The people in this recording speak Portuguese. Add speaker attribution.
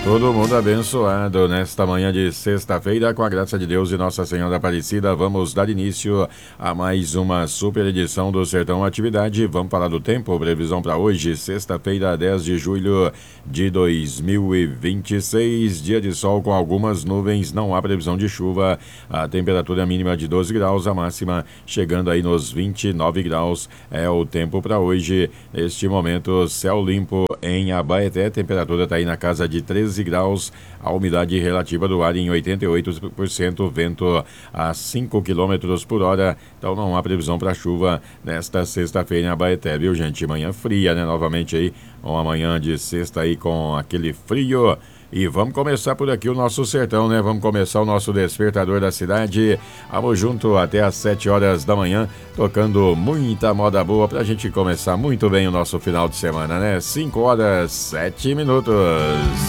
Speaker 1: Todo mundo abençoado nesta manhã de sexta-feira, com a graça de Deus e Nossa Senhora Aparecida. Vamos dar início a mais uma super edição do Sertão Atividade. Vamos falar do tempo, previsão para hoje, sexta-feira, 10 de julho de 2026. Dia de sol com algumas nuvens, não há previsão de chuva. A temperatura mínima de 12 graus, a máxima chegando aí nos 29 graus. É o tempo para hoje. Neste momento, céu limpo em Abaeté, a temperatura está aí na casa de 13 graus, a umidade relativa do ar em 88%, vento a 5 km por hora, então não há previsão para chuva nesta sexta-feira em Abaeté, viu, gente? Manhã fria, né? Novamente aí, uma manhã de sexta aí com aquele frio. E vamos começar por aqui o nosso sertão, né? Vamos começar o nosso despertador da cidade. Vamos junto até às 7 horas da manhã, tocando muita moda boa pra gente começar muito bem o nosso final de semana, né? 5 horas, 7 minutos.